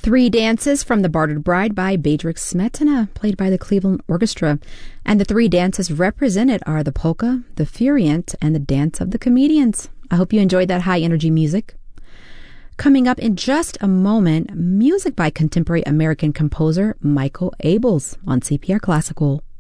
Three Dances from The Bartered Bride by Bedřich Smetana, played by the Cleveland Orchestra. And the three dances represented are the polka, the furient, and the dance of the comedians. I hope you enjoyed that high-energy music. Coming up in just a moment, music by contemporary American composer Michael Abels on CPR Classical.